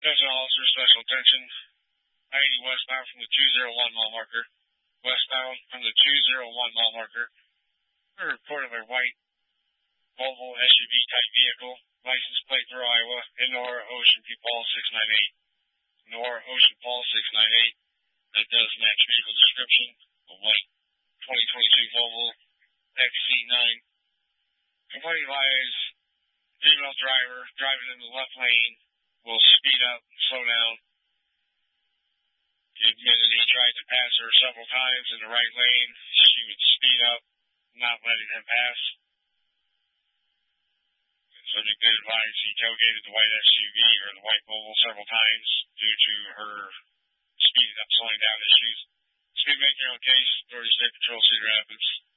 Attention officer, special attention. 90 westbound from the 201 mile marker. Westbound from the 201 mile marker. We reported a white Volvo SUV type vehicle. License plate for Iowa. Nora Ocean Paul 698. Nora Ocean Paul 698. That does match vehicle description. A white 2022 Volvo XC9. Complaint lies. Female driver driving in the left lane will speed up and slow down. He admitted he tried to pass her several times in the right lane. She would speed up, not letting him pass. Subject did advise he tailgated the white SUV or the white Volvo several times due to her speeding up, slowing down issues. Speed maker on case, Authority State Patrol, Cedar Rapids.